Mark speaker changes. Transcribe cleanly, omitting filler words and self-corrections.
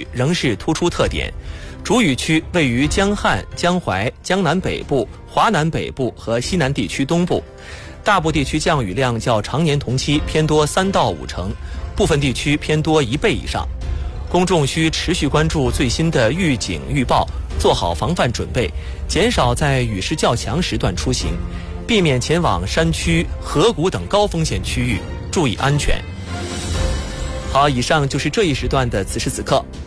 Speaker 1: 雨仍是突出特点。主雨区位于江汉、江淮、江南北部、华南北部和西南地区东部，大部地区降雨量较常年同期偏多3到5成，部分地区偏多1倍以上。公众需持续关注最新的预警预报，做好防范准备，减少在雨势较强时段出行，避免前往山区、河谷等高风险区域，注意安全。好，以上就是这一时段的此时此刻，